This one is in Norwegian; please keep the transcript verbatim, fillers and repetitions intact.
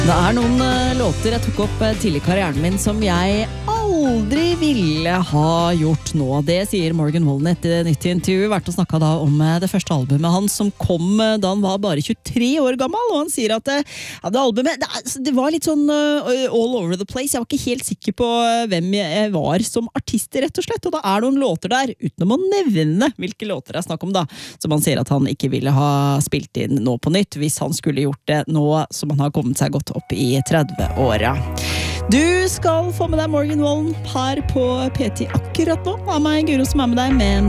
Det er noen uh, låter jeg tok opp uh, tidlig i karrieren min som jeg aldri ville ha gjort nå. Det sier Morgan Wallen etter nytt intervju. Vært og snakket da om uh, det første albumet hans som kom uh, da han var bare tjuetre år gammel, og han sier at uh, ja, det albumet, det, det var litt sånn uh, all over the place. Jeg var ikke helt sikker på uh, hvem jeg var som artist, rett og slett, og da er det noen låter der, uten å nevne hvilke låter jeg snakker om da, som han sier at han ikke ville ha spilt inn nå på nytt, hvis han skulle gjort det nå som han har kommet seg godt opp i tredve-åra. Du skal få med deg Morgan Wallen her på P ti akkurat nå. Det er meg, Guro, som er med deg med